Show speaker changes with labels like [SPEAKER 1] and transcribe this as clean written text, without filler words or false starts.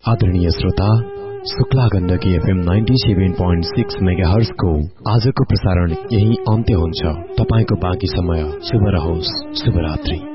[SPEAKER 1] आदरणीय श्रोता, Shukla Gandaki FM 97.6 megahertz को आजको प्रसारण यही अन्त्य हुन्छ। तपाईको बाँकी समय शुभ रहोस्। शुभरात्रि।